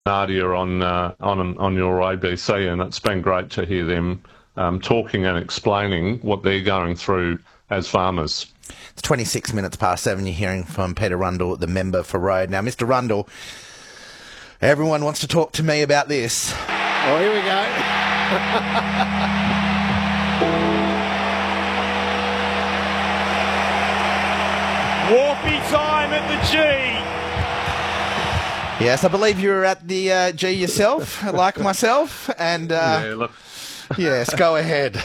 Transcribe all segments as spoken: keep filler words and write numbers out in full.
Nadia on uh, on on your A B C, and it's been great to hear them um, talking and explaining what they're going through as farmers. It's twenty-six minutes past seven. You're hearing from Peter Rundle, the member for Road. Now, Mister Rundle, everyone wants to talk to me about this. Oh, here we go. Warpy time at the G. Yes, I believe you were at the uh, G yourself, like myself, and uh, yeah, look. yes, go ahead.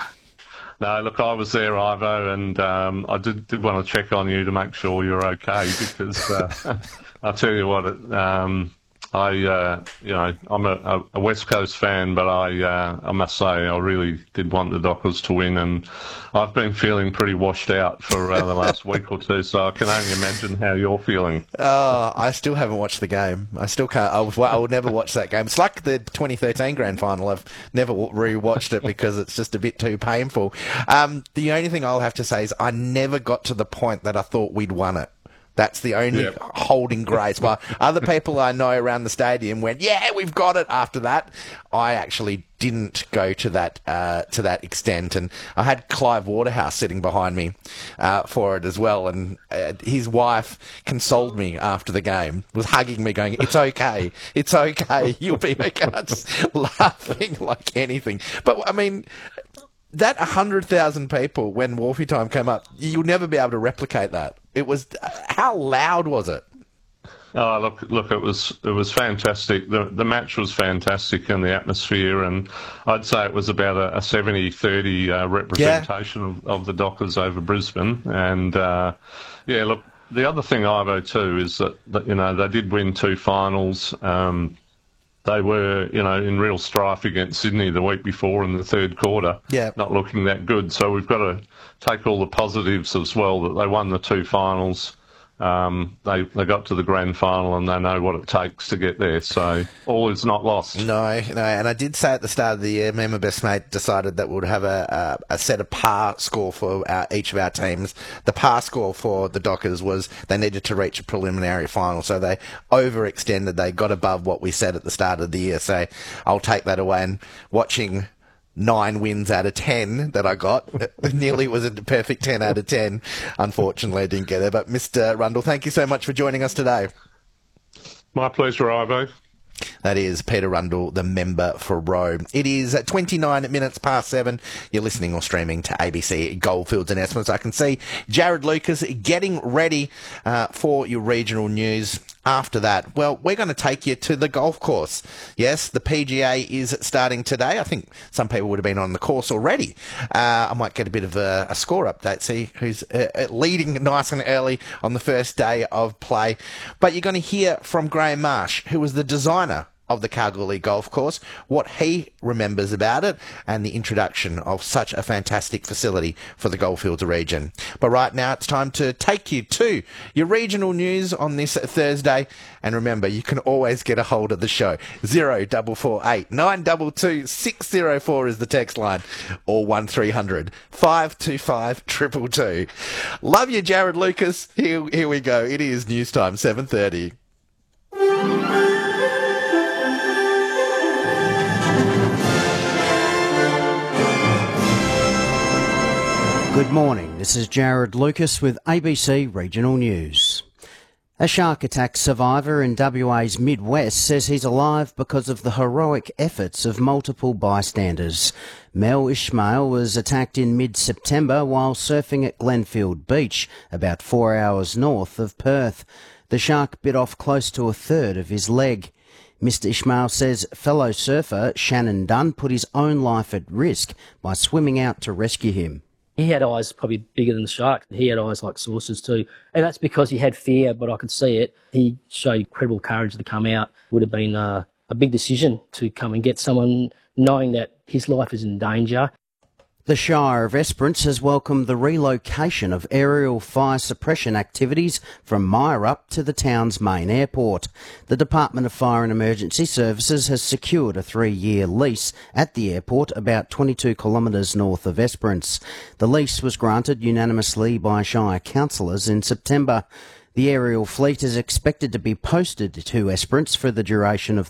No, look, I was there, Ivo, and um, I did, did want to check on you to make sure you're okay, because uh, I'll tell you what, it, um, I, uh, you know, I'm a, a West Coast fan, but I, uh, I must say, I really did want the Dockers to win, and I've been feeling pretty washed out for uh, the last week or two, so I can only imagine how you're feeling. Oh, I still haven't watched the game. I still can't. I, will, I will never watch that game. It's like the twenty thirteen grand final. I've never re-watched it because it's just a bit too painful. Um, the only thing I'll have to say is I never got to the point that I thought we'd won it. That's the only yep. holding grace. But other people I know around the stadium went, yeah, we've got it after that. I actually didn't go to that uh, to that extent. And I had Clive Waterhouse sitting behind me uh, for it as well. And uh, his wife consoled me after the game, was hugging me going, it's okay, it's okay, you'll be okay. Just laughing like anything. But, I mean, that one hundred thousand people when Warpy time came up, you'll never be able to replicate that. It was, how loud was it? Oh, look, look, it was it was fantastic. The the match was fantastic and the atmosphere, and I'd say it was about a, a seventy thirty uh, representation yeah. of, of the Dockers over Brisbane. And, uh, yeah, look, the other thing, Ivo, too, is that, that, you know, they did win two finals. Um, they were, you know, in real strife against Sydney the week before in the third quarter, yeah. not looking that good. So we've got to take all the positives as well, that they won the two finals. Um, they they got to the grand final and they know what it takes to get there. So all is not lost. No, no. And I did say at the start of the year, me and my best mate decided that we'd have a, a, a set of par score for our, each of our teams. The par score for the Dockers was they needed to reach a preliminary final. So they overextended. They got above what we said at the start of the year. So I'll take that away. And watching nine wins out of ten that I got. Nearly was a perfect ten out of ten. Unfortunately, I didn't get there. But Mister Rundle, thank you so much for joining us today. My pleasure, Ivo. That is Peter Rundle, the member for Roe. It is twenty-nine minutes past seven. You're listening or streaming to A B C Goldfields and Esperance. I can see Jared Lucas getting ready uh, for your regional news. After that, well, we're going to take you to the golf course. Yes, the P G A is starting today. I think some people would have been on the course already. Uh, I might get a bit of a, a score update, see who's uh, leading nice and early on the first day of play. But you're going to hear from Graham Marsh, who was the designer of the Kalgoorlie Golf Course, what he remembers about it, and the introduction of such a fantastic facility for the Goldfields region. But right now, it's time to take you to your regional news on this Thursday. And remember, you can always get a hold of the show. zero four four eight nine two two six zero four is the text line, or one three hundred five two five two two two. Love you, Jared Lucas. Here, here we go. It is news time, seven thirty. Good morning, this is Jared Lucas with A B C Regional News. A shark attack survivor in W A's Midwest says he's alive because of the heroic efforts of multiple bystanders. Mel Ishmael was attacked in mid-September while surfing at Glenfield Beach, about four hours north of Perth. The shark bit off close to a third of his leg. Mister Ishmael says fellow surfer Shannon Dunn put his own life at risk by swimming out to rescue him. He had eyes probably bigger than the shark. He had eyes like saucers too. And that's because he had fear, but I could see it. He showed incredible courage to come out. Would have been a, a big decision to come and get someone knowing that his life is in danger. The Shire of Esperance has welcomed the relocation of aerial fire suppression activities from Myrup to the town's main airport. The Department of Fire and Emergency Services has secured a three-year lease at the airport about twenty-two kilometres north of Esperance. The lease was granted unanimously by Shire councillors in September. The aerial fleet is expected to be posted to Esperance for the duration of